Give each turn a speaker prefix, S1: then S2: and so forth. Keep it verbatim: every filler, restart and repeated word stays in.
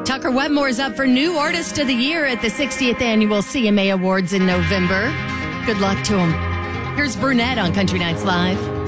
S1: Tucker Wetmore is up for New Artist of the Year at the sixtieth Annual C M A Awards in November. Good luck to him. Here's Burnett on Country Nights Live.